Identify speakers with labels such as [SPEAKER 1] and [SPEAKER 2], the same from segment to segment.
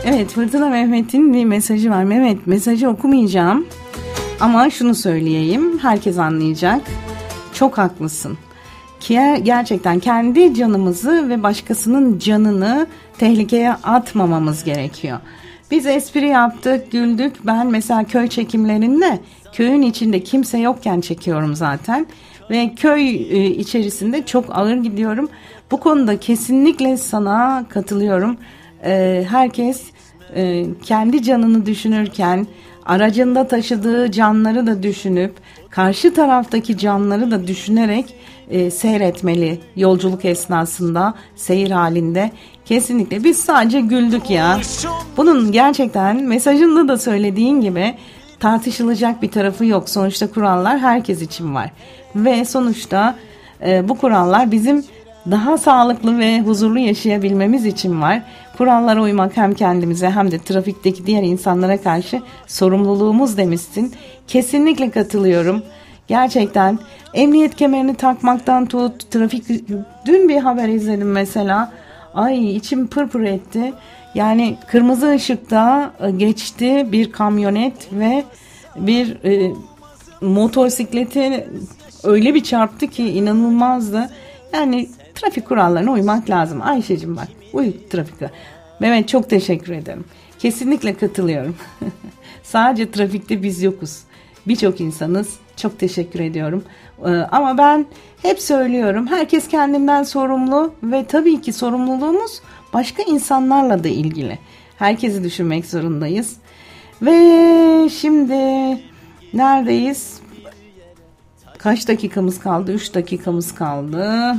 [SPEAKER 1] Evet, Fırtına Mehmet'in bir mesajı var. Mehmet, mesajı okumayacağım ama şunu söyleyeyim, herkes anlayacak. Çok haklısın. Gerçekten kendi canımızı ve başkasının canını tehlikeye atmamamız gerekiyor. Biz espri yaptık, güldük. Ben mesela köy çekimlerinde köyün içinde kimse yokken çekiyorum zaten. Ve köy içerisinde çok ağır gidiyorum. Bu konuda kesinlikle sana katılıyorum. Herkes kendi canını düşünürken aracında taşıdığı canları da düşünüp karşı taraftaki canları da düşünerek seyretmeli yolculuk esnasında, seyir halinde. Kesinlikle biz sadece güldük ya. Bunun gerçekten mesajında da söylediğin gibi tartışılacak bir tarafı yok. Sonuçta kurallar herkes için var. Ve sonuçta bu kurallar bizim daha sağlıklı ve huzurlu yaşayabilmemiz için var. Kurallara uymak hem kendimize hem de trafikteki diğer insanlara karşı sorumluluğumuz demişsin. Kesinlikle katılıyorum. Gerçekten emniyet kemerini takmaktan tut, dün bir haber izledim mesela. Ay içim pırpır etti. Yani kırmızı ışıkta geçti bir kamyonet ve bir motosikleti öyle bir çarptı ki inanılmazdı. Yani trafik kurallarına uymak lazım. Ayşe'cim bak, uy trafikte. Mehmet çok teşekkür ederim. Kesinlikle katılıyorum. Sadece trafikte biz yokuz. Birçok insanız. Çok teşekkür ediyorum. Ama ben hep söylüyorum. Herkes kendinden sorumlu ve tabii ki sorumluluğumuz başka insanlarla da ilgili. Herkesi düşünmek zorundayız. Ve şimdi neredeyiz? Kaç dakikamız kaldı? 3 dakikamız kaldı.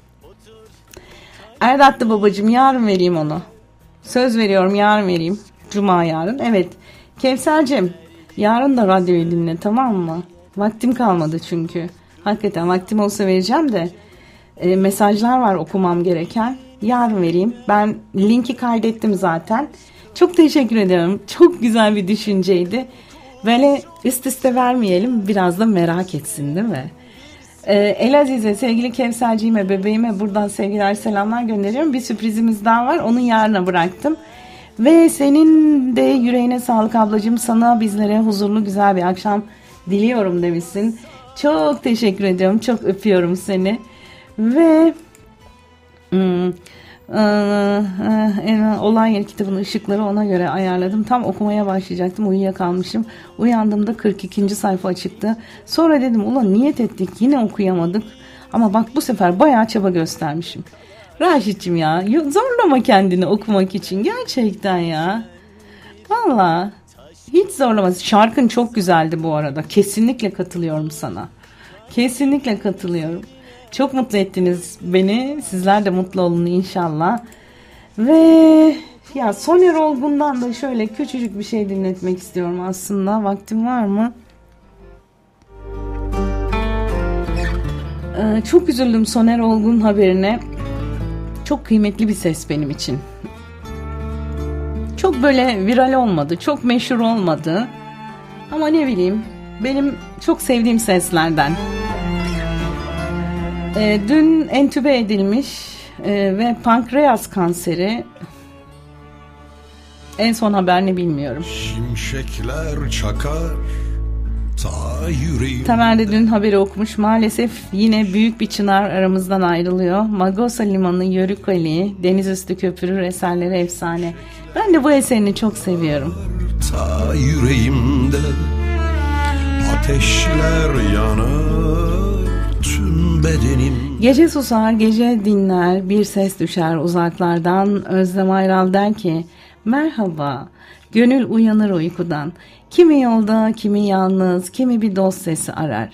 [SPEAKER 1] Erdatlı babacığım, yarın vereyim onu. Söz veriyorum, yarın vereyim. Cuma yarın. Evet. Kevser'cim, yarın da radyoyu dinle, tamam mı? Vaktim kalmadı çünkü. Hakikaten vaktim olsa vereceğim de mesajlar var okumam gereken. Yarın vereyim. Ben linki kaydettim zaten. Çok teşekkür ediyorum. Çok güzel bir düşünceydi. Böyle üst üste vermeyelim. Biraz da merak etsin, değil mi? Elazize, sevgili Kevserciğime, bebeğime buradan sevgiler, selamlar gönderiyorum. Bir sürprizimiz daha var. Onu yarına bıraktım. Ve senin de yüreğine sağlık ablacığım. Sana, bizlere huzurlu güzel bir akşam diliyorum demişsin. Çok teşekkür ediyorum. Çok öpüyorum seni. Ve olay yeri kitabının ışıkları ona göre ayarladım. Tam okumaya başlayacaktım. Uyuyakalmışım. Uyandığımda 42. sayfa çıktı. Sonra dedim ulan niyet ettik yine okuyamadık. Ama bak bu sefer bayağı çaba göstermişim. Raşit'cim ya, zorlama kendini okumak için. Gerçekten ya. Valla. Hiç zorlaması. Şarkın çok güzeldi bu arada. Kesinlikle katılıyorum sana. Kesinlikle katılıyorum. Çok mutlu ettiniz beni. Sizler de mutlu olun inşallah. Ve ya Soner Olgun'dan da şöyle küçücük bir şey dinletmek istiyorum aslında. Vaktim var mı? Çok üzüldüm Soner Olgun haberine. Çok kıymetli bir ses benim için. Çok böyle viral olmadı. Çok meşhur olmadı. Ama ne bileyim, benim çok sevdiğim seslerden. Dün entübe edilmiş ve pankreas kanseri. En son haber ne bilmiyorum. Şimşekler çakar, ta yüreğim. Tamer de dün haberi okumuş. Maalesef yine büyük bir çınar aramızdan ayrılıyor. Magosa Limanı, Yörük Ali, Denizüstü Köprü eserleri efsane. Ben de bu eserini çok seviyorum. Ta yüreğimde ateşler yanar, tüm bedenim. Gece susar, gece dinler, bir ses düşer uzaklardan. Özlem Ayral der ki, merhaba, gönül uyanır uykudan. Kimi yolda, kimi yalnız, kimi bir dost sesi arar.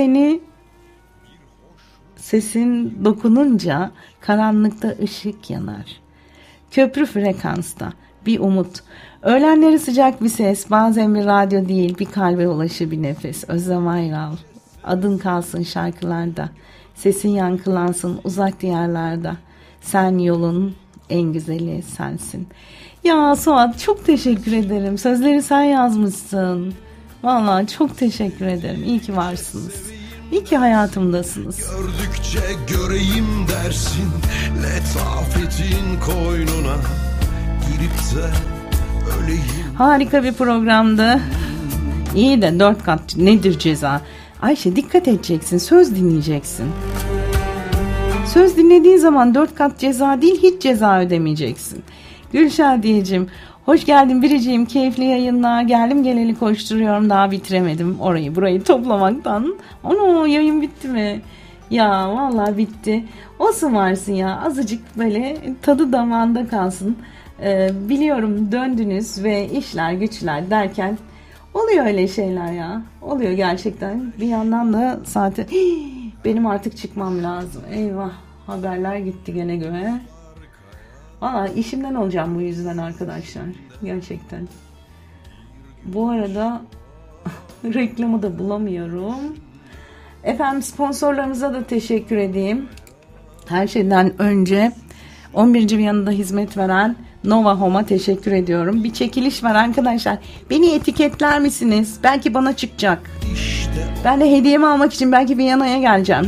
[SPEAKER 1] Sesin dokununca karanlıkta ışık yanar. Köprü frekansta bir umut. Öğlenleri sıcak bir ses, bazen bir radyo değil, bir kalbe ulaşır bir nefes. Özlem Ayral, adın kalsın şarkılarda, sesin yankılansın uzak diyarlarda. Sen yolun en güzeli sensin. Ya Suat, çok teşekkür ederim. Sözleri sen yazmışsın. Vallahi çok teşekkür ederim. İyi ki varsınız. İyi ki hayatımdasınız. Gördükçe göreyim dersin, letafetin koynuna girip de Harika bir programdı. İyi de 4 kat nedir ceza? Ayşe dikkat edeceksin, söz dinleyeceksin. Söz dinlediğin zaman 4 kat ceza değil, hiç ceza ödemeyeceksin. Gülşadiyeciğim, hoş geldin biriciğim, keyifli yayınlar. Geldim geleli koşturuyorum, daha bitiremedim orayı burayı toplamaktan. Ana, yayın bitti mi? Ya vallahi bitti. Olsun varsın ya, azıcık böyle tadı damağında kalsın. Biliyorum döndünüz ve işler güçler derken oluyor öyle şeyler ya. Oluyor gerçekten. Bir yandan da saati benim artık çıkmam lazım. Eyvah, haberler gitti gene göğe. Valla işimden olacağım bu yüzden arkadaşlar. Gerçekten. Bu arada reklamı da bulamıyorum. Efendim sponsorlarımıza da teşekkür edeyim. Her şeyden önce 11. Viyana'da hizmet veren Nova Home'a teşekkür ediyorum. Bir çekiliş var arkadaşlar. Beni etiketler misiniz? Belki bana çıkacak. Ben de hediyemi almak için belki Viyana'ya geleceğim.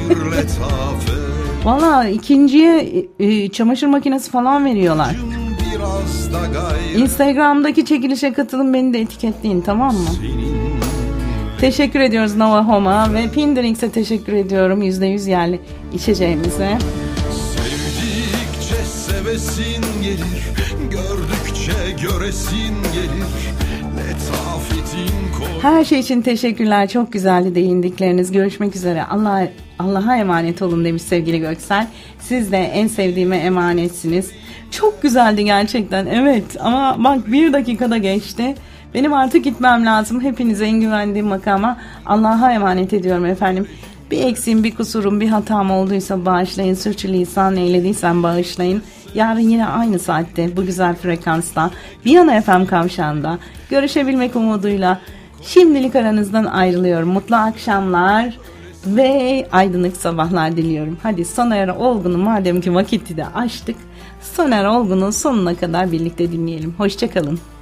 [SPEAKER 1] Valla ikinciye çamaşır makinesi falan veriyorlar. Instagram'daki çekilişe katılın, beni de etiketleyin, tamam mı? Teşekkür ediyoruz Nova Home'a ve Pinderix'e teşekkür ediyorum %100 yerli içeceğimize. Sevdikçe sevesin gelir, gördükçe göresin gelir. Her şey için teşekkürler. Çok güzeldi değindikleriniz. Görüşmek üzere. Allah'a emanet olun demiş sevgili Göksel. Siz de en sevdiğime emanetsiniz. Çok güzeldi gerçekten. Evet ama bak 1 dakikada geçti. Benim artık gitmem lazım. Hepinize en güvendiğim makama Allah'a emanet ediyorum efendim. Bir eksiğim, bir kusurum, bir hatam olduysa bağışlayın. Sürçülisan eylediysem bağışlayın. Yarın yine aynı saatte bu güzel frekansta Viyana FM kavşağında görüşebilmek umuduyla şimdilik aranızdan ayrılıyorum. Mutlu akşamlar ve aydınlık sabahlar diliyorum. Hadi Soner Olgun'u madem ki vakiti de açtık, Soner Olgun'un sonuna kadar birlikte dinleyelim. Hoşçakalın.